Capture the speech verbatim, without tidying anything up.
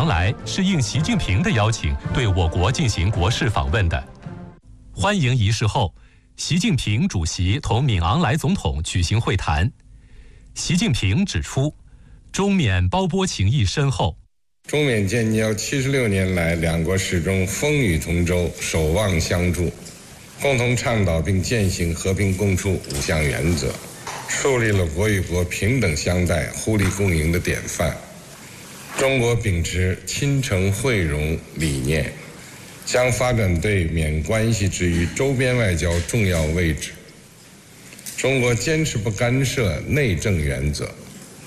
昂来是应习近平的邀请对我国进行国事访问的。欢迎仪式后，习近平主席同敏昂莱总统举行会谈。习近平指出，中缅胞波情谊深厚。 中缅建交七十六年来，两国始终风雨同舟，守望相助，共同倡导并践行和平共处五项原则，树立了国与国平等相待、互利共赢的典范。中国秉持亲诚惠容理念，将发展对缅关系置于周边外交重要位置。中国坚持不干涉内政原则，